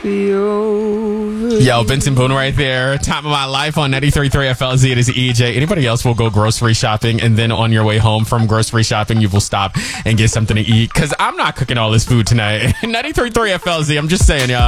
be over. Yo, Benson Boone right there. Time of my life on 93.3 FLZ. It is EJ. Anybody else will go grocery shopping, and then on your way home from grocery shopping, you will stop and get something to eat. Because I'm not cooking all this food tonight. 93.3 FLZ. I'm just saying, y'all.